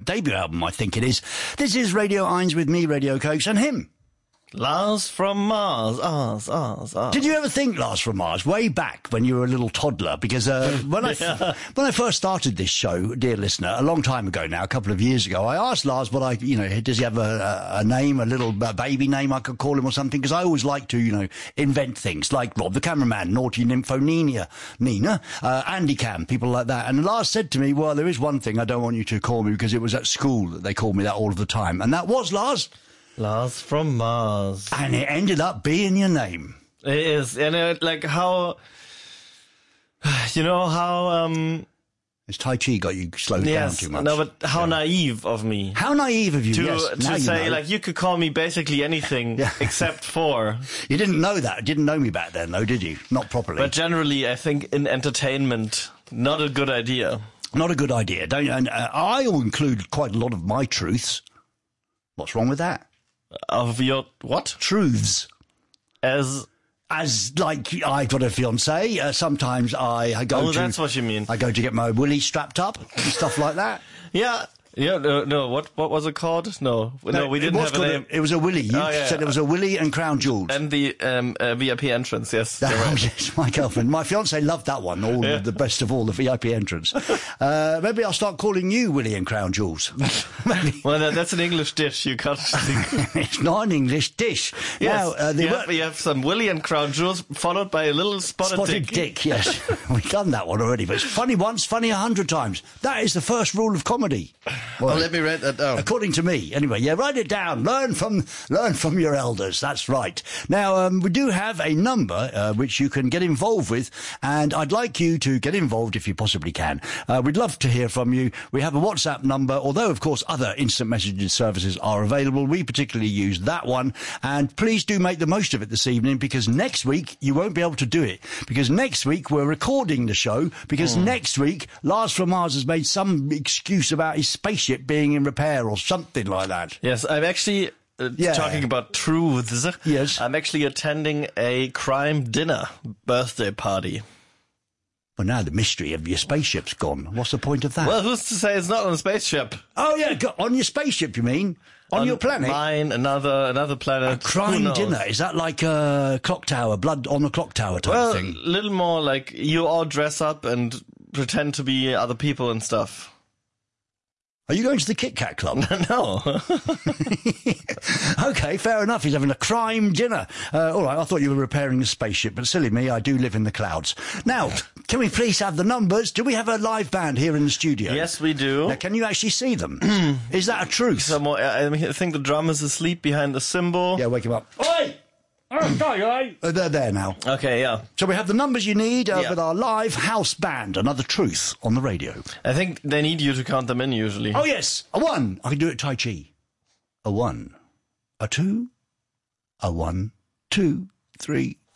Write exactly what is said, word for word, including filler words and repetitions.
debut album, I think it is. This is Radio Eins with me, Radio Cokes, and him. Lars from Mars, Ars, Ars, Ars. Did you ever think Lars from Mars way back when you were a little toddler? Because uh, when I Yeah. when I first started this show, dear listener, a long time ago now, a couple of years ago, I asked Lars what I, you know, does he have a, a name, a little a baby name I could call him or something? Because I always like to, you know, invent things like Rob the Cameraman, Naughty Nympho Nina, Nina, uh, Andy Cam, people like that. And Lars said to me, well, there is one thing I don't want you to call me because it was at school that they called me that all of the time. And that was Lars. Lars from Mars. And it ended up being your name. It is, and it, like how, you know how, um... It's Tai Chi got you slowed yes, down too much. no, but how Yeah. naive of me. How naive of you, To, yes. to now you say, know. like, you could call me basically anything Yeah. except for. You didn't know that. You didn't know me back then, though, did you? Not properly. But generally, I think in entertainment, not a good idea. Not a good idea. Don't you? And uh, I'll include quite a lot of my truths. What's wrong with that? Of your, what? Truths. As, As, like, I've got a fiancé. Uh, sometimes I, I go oh, to... that's what you mean. I go to get my willy strapped up and stuff like that. Yeah. Yeah, no, no, what what was it called? No, no, we it didn't was have a called name. it was a willy. You Oh, yeah. said it was a willy and crown jewels. And the um, uh, V I P entrance, yes. you're Oh, right. yes, my girlfriend. My fiancé loved that one, all Yeah. the best of all, the V I P entrance. Uh, maybe I'll start calling you Willy and Crown Jewels. Maybe. Well, that, that's an English dish. You can't think. It's not an English dish. Yes, Now, uh, they you, were- have, you have some Willy and Crown Jewels followed by a little spotted, Spotted dick. dick, yes. We've done that one already, but it's funny once, funny a hundred times. That is the first rule of comedy. Well, Well, let me write that down. according to me, anyway. Yeah, write it down. Learn from learn from your elders. That's right. Now, um, we do have a number uh, which you can get involved with, and I'd like you to get involved if you possibly can. Uh, we'd love to hear from you. We have a WhatsApp number, although, of course, other instant messaging services are available. We particularly use that one, and please do make the most of it this evening, because next week you won't be able to do it, because next week we're recording the show, because Mm. next week Lars from Mars has made some excuse about his spaceship being in repair or something like that. Yes, I'm actually uh, Yeah. talking about truths. Yes. I'm actually attending a crime dinner birthday party. Well, now the mystery of your spaceship's gone. What's the point of that? Well, who's to say it's not on a spaceship? oh, yeah, go- on your spaceship, you mean? On, your planet? Mine, another another planet. A Who crime knows? dinner. Is that like a clock tower, blood on the clock tower type Well, a thing? little more like you all dress up and pretend to be other people and stuff. Are you going to the Kit Kat Club? No. Okay, fair enough. He's having a crime dinner. Uh, all right, I thought you were repairing a spaceship, but silly me, I do live in the clouds. Now, can we please have the numbers? Do we have a live band here in the studio? Yes, we do. Now, can you actually see them? Is that a truth? Some more, I I think the drum is asleep behind the cymbal. Yeah, wake him up. Oi! Oh, sorry, oi. Uh, they're there now. Okay, yeah. So we have the numbers you need uh, Yeah. with our live house band, Another Truth, on the radio. I think they need you to count them in usually. Oh, yes, a one. I can do it Tai Chi. A one. A two. A one, two, three,